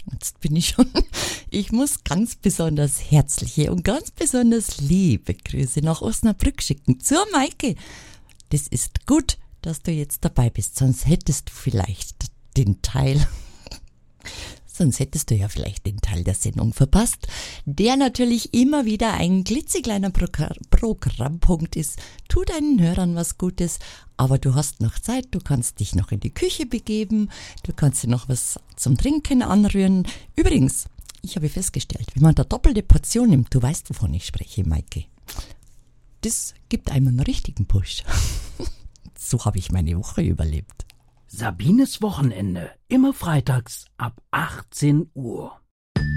Jetzt bin ich schon. Ich muss ganz besonders herzliche und ganz besonders liebe Grüße nach Osnabrück schicken zur Maike. Das ist gut, dass du jetzt dabei bist, sonst hättest du ja vielleicht den Teil der Sendung verpasst, der natürlich immer wieder ein klitzekleiner Programmpunkt ist. Tu deinen Hörern was Gutes, aber du hast noch Zeit, du kannst dich noch in die Küche begeben, du kannst dir noch was zum Trinken anrühren. Übrigens, ich habe festgestellt, wenn man da doppelte Portion nimmt, du weißt, wovon ich spreche, Maike, das gibt einem einen richtigen Push. So habe ich meine Woche überlebt. Sabines Wochenende, immer freitags ab 18 Uhr.